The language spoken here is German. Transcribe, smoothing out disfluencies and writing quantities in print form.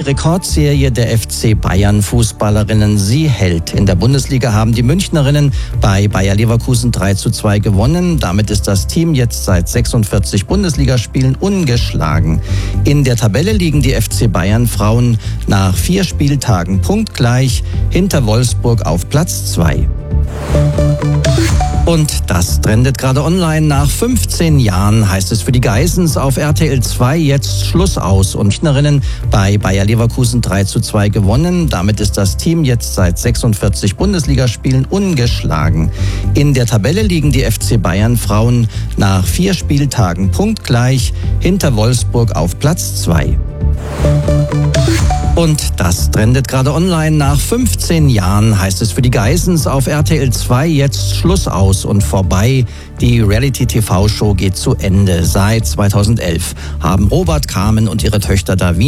Rekordserie der FC Bayern Fußballerinnen, sie hält. In der Bundesliga haben die Münchnerinnen bei Bayer Leverkusen 3:2 gewonnen. Damit ist das Team jetzt seit 46 Bundesligaspielen ungeschlagen. In der Tabelle liegen die FC Bayern Frauen nach 4 Spieltagen punktgleich hinter Wolfsburg auf Platz 2. Und das trendet gerade online. Nach 15 Jahren heißt es für die Geissens auf RTL 2 jetzt Schluss aus. Und Münchnerinnen bei Bayer Leverkusen 3:2 gewonnen. Damit ist das Team jetzt seit 46 Bundesligaspielen ungeschlagen. In der Tabelle liegen die FC Bayern Frauen nach 4 Spieltagen punktgleich hinter Wolfsburg auf Platz 2. Und das trendet gerade online. Nach 15 Jahren heißt es für die Geissens auf RTL 2 jetzt Schluss aus und vorbei. Die Reality-TV-Show geht zu Ende. Seit 2011 haben Robert, Carmen und ihre Töchter Davina